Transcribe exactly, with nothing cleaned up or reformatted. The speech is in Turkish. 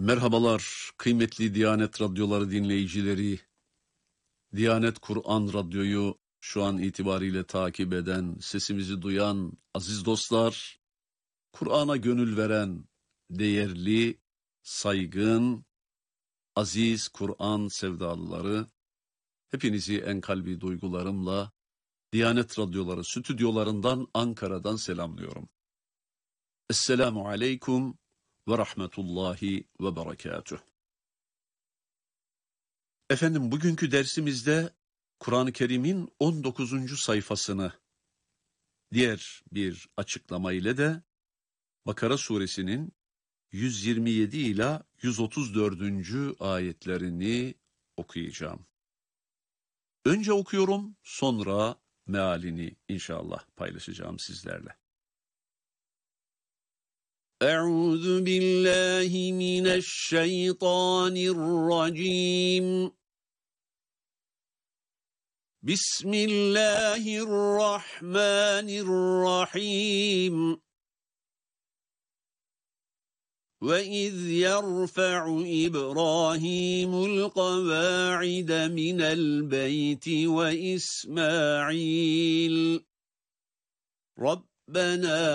Merhabalar kıymetli Diyanet Radyoları dinleyicileri. Diyanet Kur'an Radyo'yu şu an itibariyle takip eden, sesimizi duyan aziz dostlar, Kur'an'a gönül veren, değerli, saygın, aziz Kur'an sevdalıları, hepinizi en kalbi duygularımla Diyanet Radyoları stüdyolarından Ankara'dan selamlıyorum. Esselamu aleyküm ve rahmetullahi ve berekatuh. Efendim bugünkü dersimizde Kur'an-ı Kerim'in on dokuzuncu sayfasını diğer bir açıklama ile de Bakara suresinin yüz yirmi yedi ila yüz otuz dördüncü ayetlerini okuyacağım. Önce okuyorum, sonra mealini inşallah paylaşacağım sizlerle. Euzu billahi mineşşeytanirracim. Bismillahirrahmanirrahim. وَإِذْ يَرْفَعُ إِبْرَاهِيمُ الْقَوَاعِدَ مِنَ الْبَيْتِ وَإِسْمَاعِيلُ رَبَّنَا